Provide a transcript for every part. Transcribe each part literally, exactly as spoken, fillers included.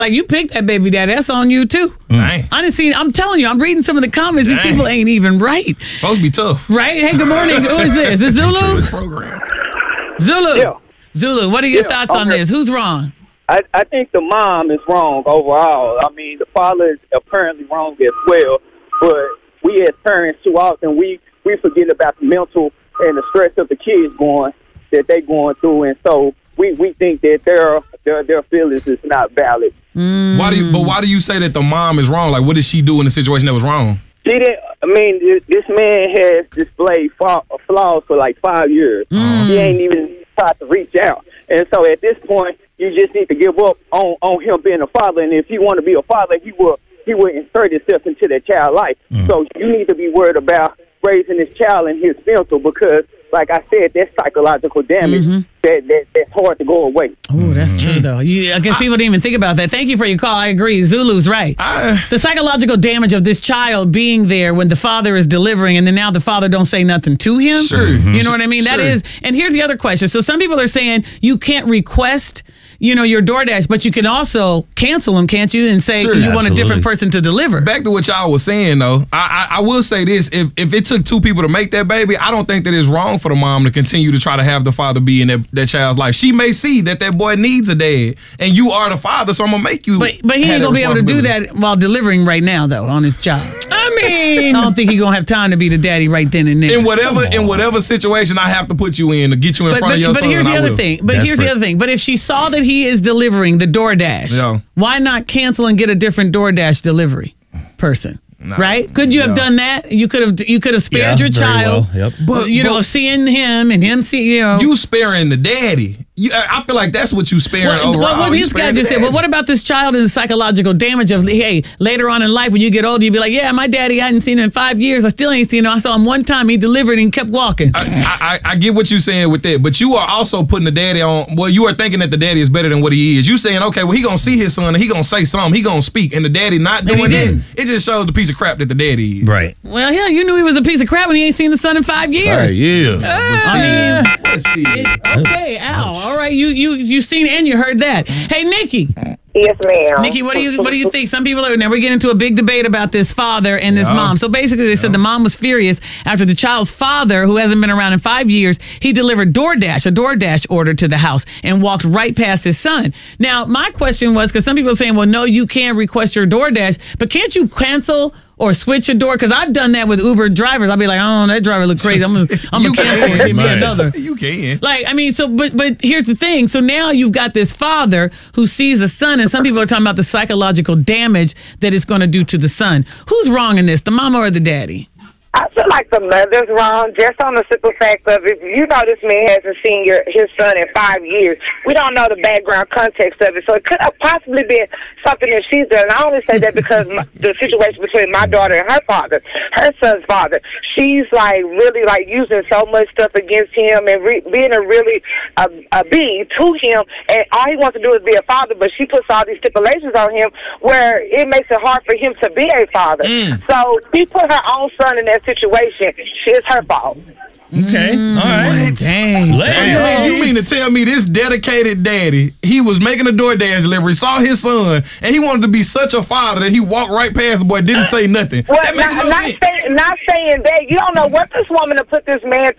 Like, you picked that baby daddy. That's on you, too. Dang. I didn't see, I'm telling you, I'm reading some of the comments. Dang. These people ain't even right. Supposed to be tough. Right? Hey, good morning. Who is this? Is this Zulu? Program. Zulu. Yeah. Zulu, what are your Yeah, thoughts on okay. this? Who's wrong? I, I think the mom is wrong overall. I mean, the father is apparently wrong as well. But we as parents, too often, we, we forget about the mental and the stress of the kids going, that they going through. And so we, we think that their, their, their feelings is not valid. Mm. Why do you? But why do you say that the mom is wrong? Like, what did she do in the situation that was wrong? She didn't, I mean, this, this man has displayed fa- flaws for like five years. Mm. He ain't even tried to reach out. And so at this point, you just need to give up on, on him being a father. And if you want to be a father, he will he will insert himself into that child's life. Mm. So you need to be worried about raising this child and his mental because, like I said, that's psychological damage Mm-hmm. that, that that's hard to go away. Oh, that's true, though. You, I guess people didn't even think about that. Thank you for your call. I agree. Zulu's right. I, The psychological damage of this child being there when the father is delivering and then now the father don't say nothing to him. Sure. You know what I mean? That Sure. is, and here's the other question. So some people are saying you can't request, you know, your DoorDash, but you can also cancel them, can't you? And say Sure. you want a different Absolutely. person to deliver. back to what y'all was saying though. I, I I will say this: if if it took two people to make that baby, I don't think that it's wrong for the mom to continue to try to have the father be in that, that child's life. She may see that that boy needs a dad, and you are the father, so I'm gonna make you. But but he have ain't that gonna be able to do responsibility. that while delivering right now, though, on his child. I mean, I don't think he's gonna have time to be the daddy right then and there. In whatever in whatever situation I have to put you in to get you in But, front but, of your but son, here's the I other will. thing. But here's the Desperate. other thing. But if she saw that he is delivering the DoorDash, Yeah. why not cancel and get a different DoorDash delivery person? Nah. Right? Could you have Yeah. done that? You could have. You could have spared Yeah, your very child. well, yep. But- you know, but- seeing him and him see you know. You sparing the daddy. You, I I feel like that's what you sparing Well, overall. well, what You this guy sparing just the said, well, daddy. what about this child and the psychological damage of, hey, later on in life when you get older, you'd be like, yeah, my daddy, I hadn't seen him in five years. I still ain't seen him. I saw him one time. He delivered and kept walking. I, I, I get what you're saying with that, but you are also putting the daddy on. Well, you are thinking that the daddy is better than what he is. You saying, okay, well, he gonna see his son and he gonna say something. He gonna speak, and the daddy not he doing that. didn't. It just shows the piece of crap that the daddy is. right. Well, yeah, you knew he was a piece of crap when he ain't seen the son in five years. yeah. I mean, Let's see. okay, ow. All right, you you you seen and you heard that. Hey, Nikki, Yes, ma'am. Nikki, what do you what do you think? Some people are now we're getting into a big debate about this father and this Yeah. mom. So basically, they said the mom was furious after the child's father, who hasn't been around in five years, he delivered DoorDash, a DoorDash order to the house, and walked right past his son. Now, my question was because some people are saying, well, no, you can request your DoorDash, but can't you cancel or switch a door? Because I've done that with Uber drivers. I'll be like, oh, that driver look crazy. I'm gonna I'm You gonna cancel can. and give me Right. another. You can. Like, I mean, so, but, but here's the thing. So now you've got this father who sees a son, and some people are talking about the psychological damage that it's going to do to the son. Who's wrong in this, the mama or the daddy? I feel like the mother's wrong just on the simple fact of if you know this man hasn't seen your his son in five years, we don't know the background context of it. So it could have possibly been something that she's done. And I only say that because my, the situation between my daughter and her father, her son's father, she's like really like using so much stuff against him and re- being a really a, a bee to him. And all he wants to do is be a father, but she puts all these stipulations on him where it makes it hard for him to be a father. Mm. So she put her own son in that situation. It's her fault. Okay. All right. Dang. Ladies. So you mean, you mean to tell me this dedicated daddy, he was making a DoorDash delivery, saw his son, and he wanted to be such a father that he walked right past the boy, didn't say nothing. Well, That makes not, no not, sense. say, not saying that. You don't know what this woman to put this man.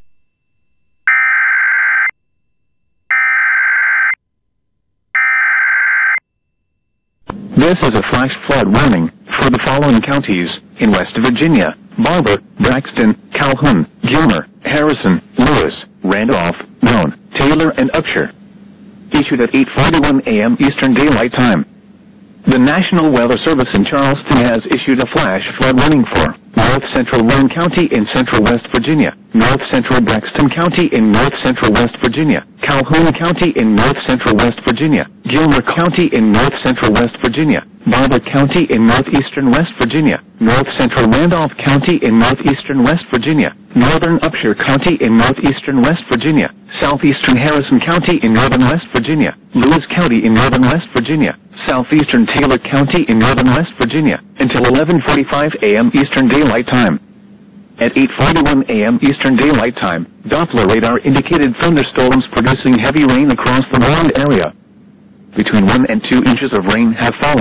This is a flash flood warning for the following counties in West Virginia: Barber, Braxton, Calhoun, Gilmer, Harrison, Lewis, Randolph, Roane, Taylor, and Upshur. Issued at eight forty-one a.m. Eastern Daylight Time. The National Weather Service in Charleston has issued a flash flood warning for North Central Roane County in Central West Virginia, North Central Braxton County in North Central West Virginia, Calhoun County in North Central West Virginia, Gilmer County in North Central West Virginia, Barber County in Northeastern West Virginia, North Central Randolph County in Northeastern West Virginia, Northern Upshur County in Northeastern West Virginia, Southeastern Harrison County in Northern West Virginia, Lewis County in Northern West Virginia, Southeastern Taylor County in Northern West Virginia, until eleven forty-five a.m. Eastern Daylight Time. At eight forty-one a.m. Eastern Daylight Time, Doppler radar indicated thunderstorms producing heavy rain across the Roane area. Between one and two inches of rain have fallen.